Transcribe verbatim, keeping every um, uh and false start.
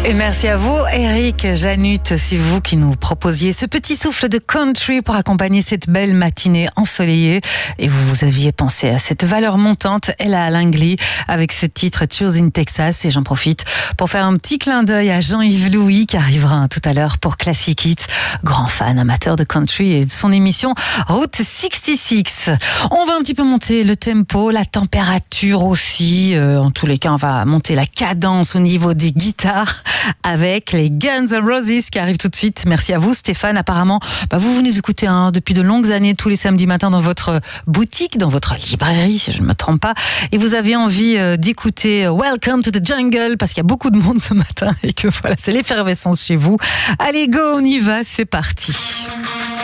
Et merci à vous, Eric, Janut, c'est vous qui nous proposiez ce petit souffle de country pour accompagner cette belle matinée ensoleillée. Et vous, vous aviez pensé à cette valeur montante, Ella Langley, avec ce titre Choose in Texas. Et j'en profite pour faire un petit clin d'œil à Jean-Yves Louis, qui arrivera tout à l'heure pour Classic Hits, grand fan amateur de country et de son émission Route soixante-six. On va un petit peu monter le tempo, la température aussi. Euh, en tous les cas, on va monter la cadence au niveau des guitares, avec les Guns N' Roses qui arrivent tout de suite. Merci à vous, Stéphane. Apparemment, bah vous, vous nous écoutez hein, depuis de longues années, tous les samedis matins dans votre boutique, dans votre librairie, si je ne me trompe pas. Et vous avez envie euh, d'écouter Welcome to the Jungle, parce qu'il y a beaucoup de monde ce matin et que voilà, c'est l'effervescence chez vous. Allez, go, on y va, c'est parti.